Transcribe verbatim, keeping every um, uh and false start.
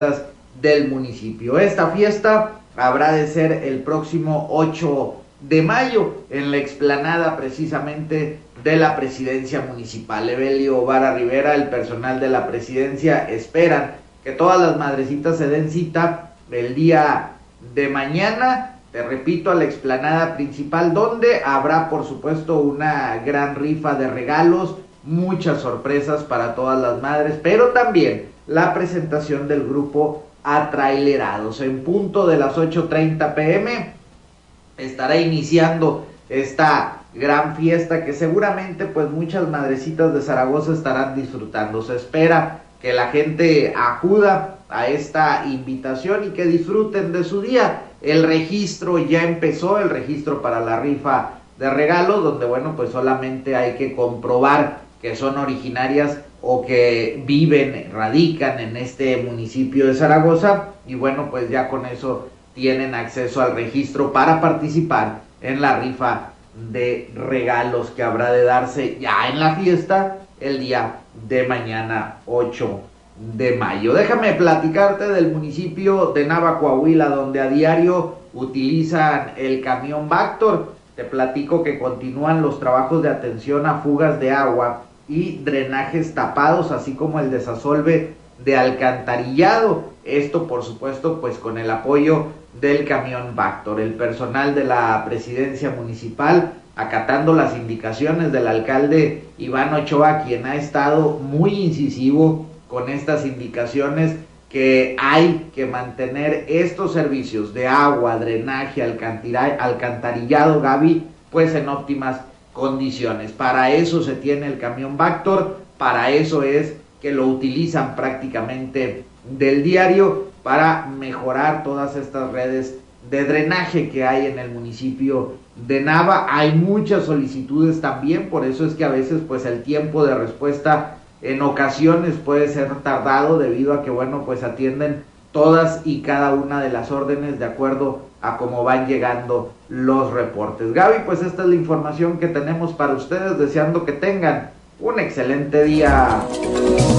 del municipio. Esta fiesta habrá de ser el próximo ocho de mayo en la explanada precisamente de la presidencia municipal. Evelio Vara Rivera, el personal de la presidencia, esperan que todas las madrecitas se den cita el día de mañana, te repito, a la explanada principal, donde habrá por supuesto una gran rifa de regalos, muchas sorpresas para todas las madres, pero también la presentación del grupo Atrailerados. En punto de las ocho treinta pm estará iniciando esta gran fiesta que seguramente pues muchas madrecitas de Zaragoza estarán disfrutando. Se espera que la gente acuda a esta invitación y que disfruten de su día. El registro ya empezó, el registro para la rifa de regalos, donde bueno pues solamente hay que comprobar que son originarias o que viven, radican en este municipio de Zaragoza, y bueno pues ya con eso tienen acceso al registro para participar en la rifa de regalos que habrá de darse ya en la fiesta el día de mañana ocho de mayo. Déjame platicarte del municipio de Nava, Coahuila, donde a diario utilizan el camión Vactor. Te platico que continúan los trabajos de atención a fugas de agua y drenajes tapados, así como el desasolve de alcantarillado. Esto por supuesto pues con el apoyo del camión Vactor. El personal de la presidencia municipal, acatando las indicaciones del alcalde Iván Ochoa, quien ha estado muy incisivo con estas indicaciones, que hay que mantener estos servicios de agua, drenaje, alcantarillado, Gaby, pues en óptimas condiciones. Para eso se tiene el camión Vactor, para eso es que lo utilizan prácticamente del diario, para mejorar todas estas redes de drenaje que hay en el municipio de Nava. Hay muchas solicitudes también, por eso es que a veces pues el tiempo de respuesta en ocasiones puede ser tardado, debido a que bueno pues atienden todas y cada una de las órdenes de acuerdo a cómo van llegando los reportes. Gaby, pues esta es la información que tenemos para ustedes, deseando que tengan un excelente día.